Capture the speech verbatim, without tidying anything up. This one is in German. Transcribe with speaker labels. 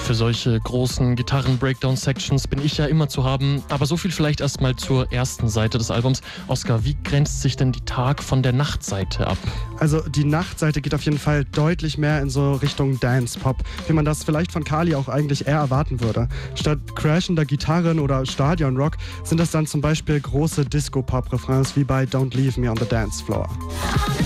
Speaker 1: Für solche großen Gitarren-Breakdown-Sections bin ich ja immer zu haben. Aber so viel vielleicht erstmal zur ersten Seite des Albums. Oskar, wie grenzt sich denn die Tag- von der Nachtseite ab?
Speaker 2: Also die Nachtseite geht auf jeden Fall deutlich mehr in so Richtung Dance-Pop, wie man das vielleicht von Kali auch eigentlich eher erwarten würde. Statt crashender Gitarren oder Stadion-Rock sind das dann zum Beispiel große Disco-Pop-Refrains wie bei Don't Leave Me on the Dance Floor.